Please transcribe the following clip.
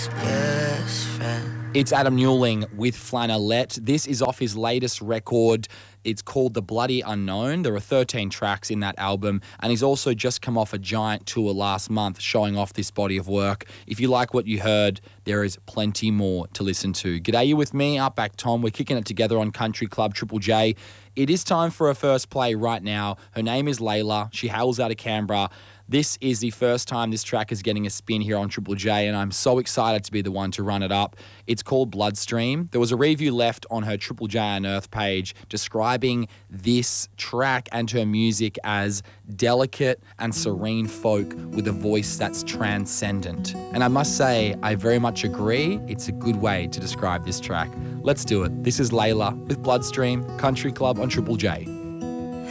Best friend. It's Adam Newling with Flannelette. This is off his latest record. It's called The Bloody Unknown. There are 13 tracks in that album, and he's also just come off a giant tour last month showing off this body of work. If you like what you heard, there is plenty more to listen to. G'day, you with me, Outback Tom. We're kicking it together on Country Club Triple J. It is time for her first play right now. Her name is Layla. She hails out of Canberra. This is the first time this track is getting a spin here on Triple J, and I'm so excited to be the one to run it up. It's called Bloodstream. There was a review left on her Triple J Unearthed page describing this track and her music as delicate and serene folk with a voice that's transcendent. And I must say, I very much agree. It's a good way to describe this track. Let's do it. This is Layla with Bloodstream, Country Club on Triple J.